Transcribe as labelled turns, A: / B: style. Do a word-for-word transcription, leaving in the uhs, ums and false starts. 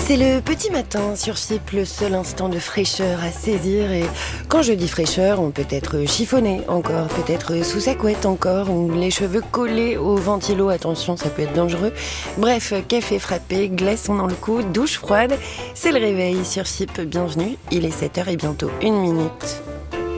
A: C'est le petit matin sur Chypre, le seul instant de fraîcheur à saisir. Et quand je dis fraîcheur, on peut être chiffonné encore, peut-être sous sa couette encore, ou les cheveux collés au ventilo. Attention, ça peut être dangereux. Bref, café frappé, glaçon dans le cou, douche froide. C'est le réveil sur Chypre. Bienvenue, il est sept heures et bientôt une minute.